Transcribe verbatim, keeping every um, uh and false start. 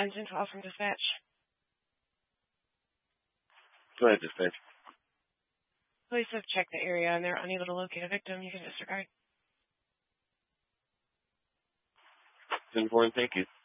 Engine call from dispatch. Go ahead, dispatch. Police have checked the area and they're unable to locate a victim. You can disregard. ten four, thank you.